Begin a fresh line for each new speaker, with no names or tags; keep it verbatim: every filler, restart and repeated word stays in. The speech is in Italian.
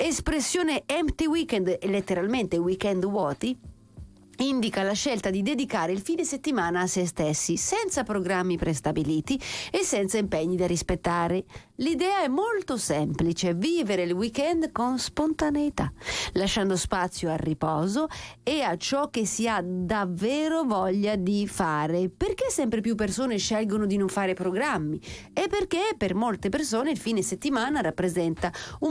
Espressione empty weekend, letteralmente weekend vuoti, indica la scelta di dedicare il fine settimana a se stessi, senza programmi prestabiliti e senza impegni da rispettare. L'idea è molto semplice: vivere il weekend con spontaneità, lasciando spazio al riposo e a ciò che si ha davvero voglia di fare. Perché sempre più persone scelgono di non fare programmi? E perché per molte persone il fine settimana rappresenta un